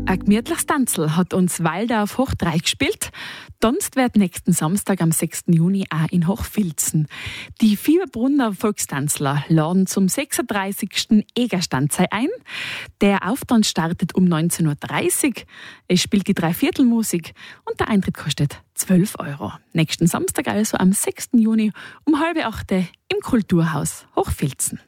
Ein gemütliches Tanzel hat uns Walder auf Hoch 3 gespielt. Donst wird nächsten Samstag am 6. Juni auch in Hochfilzen. Die Fieberbrunner Volkstanzler laden zum 36. Egerstandzei ein. Der Auftanz startet um 19.30 Uhr. Es spielt die Dreiviertelmusik und der Eintritt kostet 12 €. Nächsten Samstag, also am 6. Juni um 7:30 im Kulturhaus Hochfilzen.